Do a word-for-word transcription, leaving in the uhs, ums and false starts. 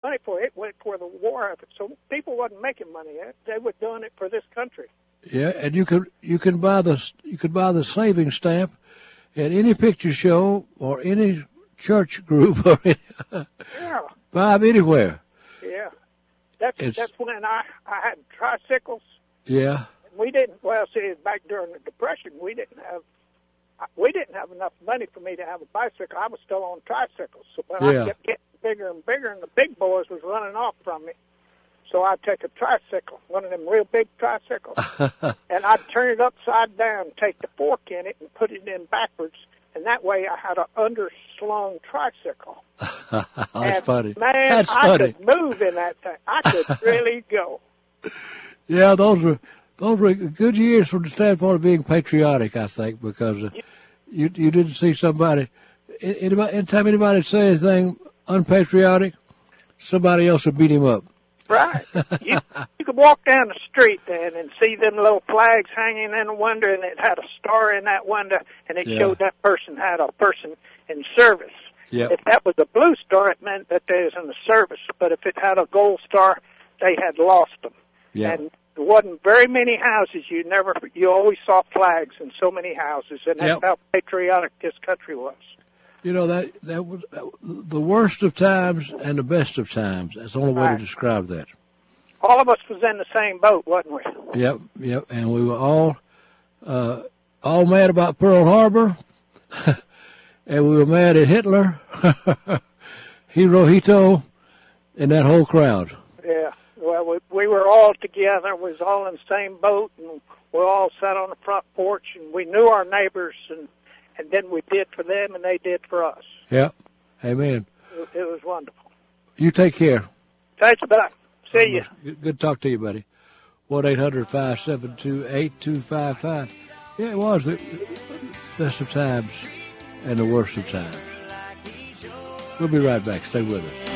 money for it. It went for the war effort. So people wasn't making money. They were doing it for this country. Yeah, and you could you can buy the you could buy the saving stamp at any picture show or any church group or any, yeah. buy them anywhere. Yeah, that's it's, that's when I I had tricycles. Yeah. We didn't. Well, see, back during the Depression, we didn't have we didn't have enough money for me to have a bicycle. I was still on tricycles, so when yeah. I kept getting bigger and bigger, and the big boys was running off from me. So I'd take a tricycle, one of them real big tricycles, and I'd turn it upside down, take the fork in it, and put it in backwards, and that way I had an underslung tricycle. That's and funny. Man, That's I funny. could move in that thing. I could really go. Yeah, those were those were good years from the standpoint of being patriotic, I think, because uh, you you didn't see somebody. Anybody, anytime anybody say anything unpatriotic, somebody else would beat him up. Right. You, you could walk down the street then and see them little flags hanging in the window, and it had a star in that window, and it yeah. showed that person had a person in service. Yep. If that was a blue star, it meant that they was in the service. But if it had a gold star, they had lost them. Yep. And there wasn't very many houses. You never, you always saw flags in so many houses, and that's yep. how patriotic this country was. You know, that that was the worst of times and the best of times. That's the only way right. to describe that. All of us was in the same boat, wasn't we? Yep, yep. And we were all uh, all mad about Pearl Harbor, and we were mad at Hitler, Hirohito, and that whole crowd. Yeah. Well, we, we were all together. We was all in the same boat, and we all sat on the front porch, and we knew our neighbors, and And then we did for them, and they did for us. Yeah. Amen. It, it was wonderful. You take care. Thanks, Buck. See you. Good, good to talk to you, buddy. one eight hundred five seven two eight two five five. Yeah, it was the best of times and the worst of times. We'll be right back. Stay with us.